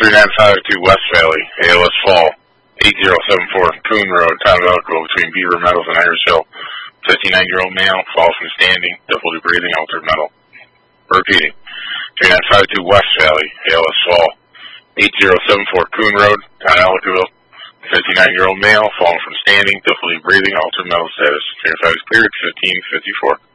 3952 West Valley, ALS Fall, 8074 Coon Road, Town of Elko, between Beaver Meadows and Irish Hill. 59-year-old male, fall from standing, difficulty breathing, altered mental. Repeating. 3952 West Valley, ALS Fall, 8074 Coon Road, Town of Elko. 59-year-old male, falling from standing, difficulty breathing, altered mental status. 35 is cleared, 1554.